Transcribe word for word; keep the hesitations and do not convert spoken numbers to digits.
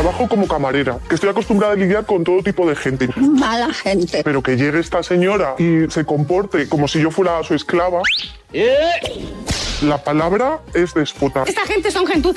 trabajo como camarera, que estoy acostumbrada a lidiar con todo tipo de gente. Mala gente. Pero que llegue esta señora y se comporte como si yo fuera su esclava... ¿Eh? La palabra es déspota. Esta gente son gentuza.